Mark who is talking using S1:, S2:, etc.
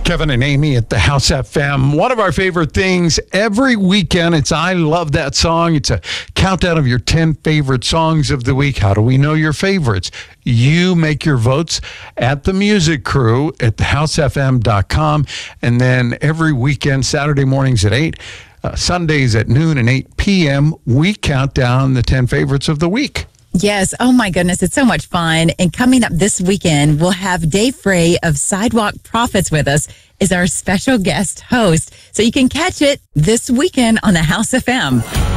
S1: Kevin and Amy at the House FM. One of our favorite things every weekend, it's I Love That Song. It's a countdown of your 10 favorite songs of the week. How do we know your favorites? You make your votes at the Music Crew at thehousefm.com. And then every weekend, Saturday mornings at 8, Sundays at noon and 8 p.m., we count down the 10 favorites of the week.
S2: Yes. Oh, my goodness. It's so much fun. And coming up this weekend, we'll have Dave Frey of Sidewalk Prophets with us as our special guest host. So you can catch it this weekend on the House FM.